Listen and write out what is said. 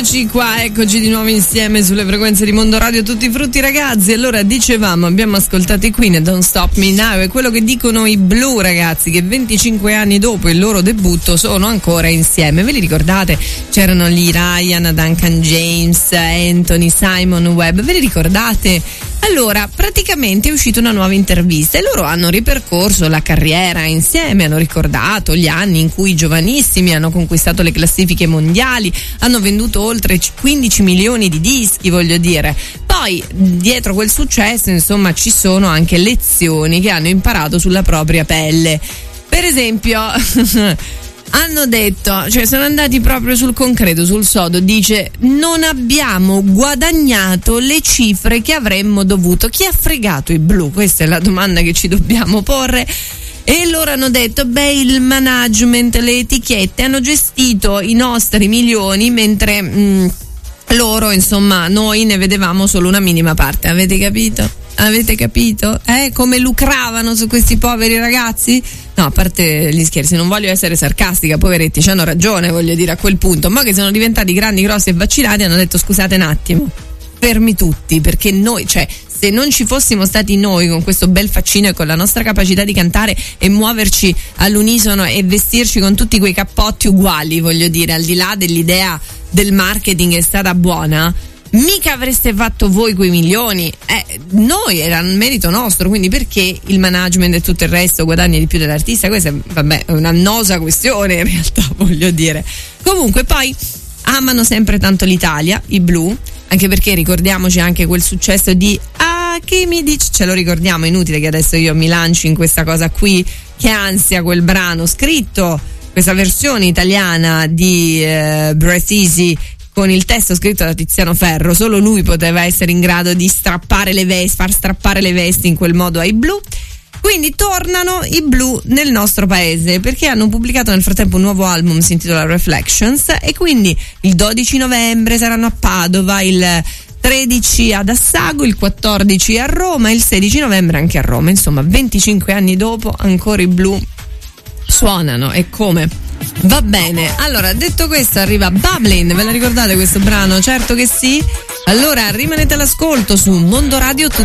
Eccoci di nuovo insieme sulle frequenze di Mondo Radio, tutti frutti ragazzi. Allora dicevamo, abbiamo ascoltato i Queen e Don't Stop Me Now, e quello che dicono i Blue ragazzi, che 25 anni dopo il loro debutto sono ancora insieme. Ve li ricordate? C'erano lì Ryan, Duncan James, Anthony, Simon Webb, ve li ricordate? Allora, praticamente è uscita una nuova intervista e loro hanno ripercorso la carriera insieme, hanno ricordato gli anni in cui giovanissimi hanno conquistato le classifiche mondiali, hanno venduto oltre 15 milioni di dischi, voglio dire. Poi, dietro quel successo, insomma, ci sono anche lezioni che hanno imparato sulla propria pelle. Per esempio... hanno detto, cioè sono andati proprio sul concreto, sul sodo. Dice: non abbiamo guadagnato le cifre che avremmo dovuto. Chi ha fregato i Blue? Questa è la domanda che ci dobbiamo porre. E loro hanno detto: il management, le etichette hanno gestito i nostri milioni, mentre loro, insomma, noi ne vedevamo solo una minima parte. Avete capito? Avete capito? Come lucravano su questi poveri ragazzi? No, a parte gli scherzi, non voglio essere sarcastica, poveretti, c'hanno ragione, voglio dire, a quel punto. Ma che sono diventati grandi, grossi e vaccinati, hanno detto: scusate un attimo, fermi tutti, perché noi, cioè, se non ci fossimo stati noi con questo bel faccino e con la nostra capacità di cantare e muoverci all'unisono e vestirci con tutti quei cappotti uguali, voglio dire, al di là dell'idea del marketing è stata buona, mica avreste fatto voi quei milioni. Noi, era un merito nostro, quindi perché il management e tutto il resto guadagna di più dell'artista? Questa è un'annosa questione in realtà, voglio dire. Comunque poi amano sempre tanto l'Italia, i Blue, anche perché ricordiamoci anche quel successo di che mi dici, ce lo ricordiamo, inutile che adesso io mi lanci in questa cosa qui, che ansia quel brano scritto, questa versione italiana di Breath Easy, con il testo scritto da Tiziano Ferro. Solo lui poteva essere in grado di strappare le vesti, far strappare le vesti in quel modo ai Blue. Quindi tornano i Blue nel nostro paese, perché hanno pubblicato nel frattempo un nuovo album, si intitola Reflections, e quindi il 12 novembre saranno a Padova, il 13 ad Assago, il 14 a Roma e il 16 novembre anche a Roma. Insomma, 25 anni dopo ancora i Blue suonano, e come? Va bene, allora detto questo arriva Bubbling, ve la ricordate questo brano? Certo che sì. Allora rimanete all'ascolto su Mondo Radio.